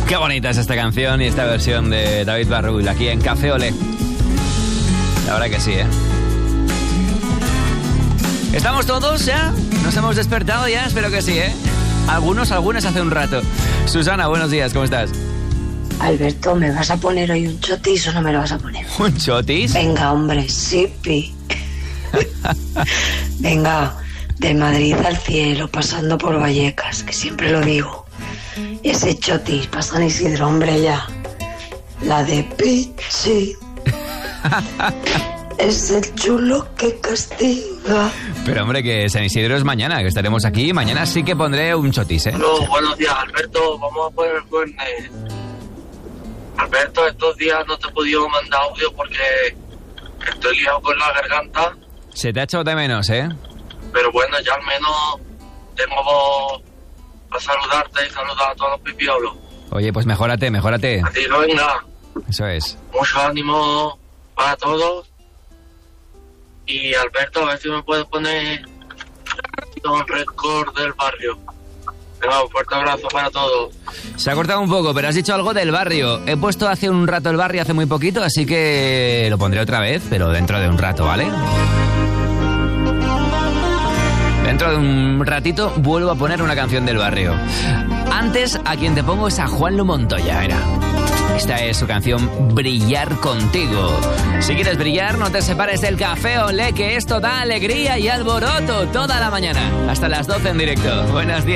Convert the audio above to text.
Qué bonita es esta canción y esta versión de David Barrull aquí en Café Olé. La verdad que sí, ¿eh? ¿Estamos todos ya? ¿Nos hemos despertado ya? Espero que sí, ¿eh? Algunas hace un rato. Susana, buenos días, ¿cómo estás? Alberto, ¿me vas a poner hoy un chotis o no me lo vas a poner? ¿Un chotis? Venga, hombre, sí, pi. Venga, de Madrid al cielo, pasando por Vallecas, que siempre lo digo. Ese chotis, para San Isidro, hombre, ya. La de Pichi. Es el chulo que castiga. Pero hombre, que San Isidro es mañana, que estaremos aquí. Mañana sí que pondré un chotis, ¿eh? No, buenos días, Alberto. Vamos a poner el cuernet. Alberto, estos días no te he podido mandar audio porque estoy liado con la garganta. Se te ha echado de menos, ¿eh? Pero bueno, ya al menos tengo voz a saludarte y saludar a todos los pipiolos. Oye, pues mejórate. A ti, no, venga. Eso es. Mucho ánimo para todos. Y Alberto, a ver si me puedes poner un récord del barrio. Venga, un fuerte abrazo para todos. Se ha cortado un poco, pero has dicho algo del barrio. He puesto hace un rato el barrio, hace muy poquito, así que lo pondré otra vez, pero dentro de un rato, ¿vale? Dentro de un ratito vuelvo a poner una canción del barrio. Antes, a quien te pongo es a Juanlu Montoya, era. Esta es su canción Brillar Contigo. Si quieres brillar, no te separes del Café Olé, que esto da alegría y alboroto toda la mañana. Hasta las 12 en directo. Buenos días.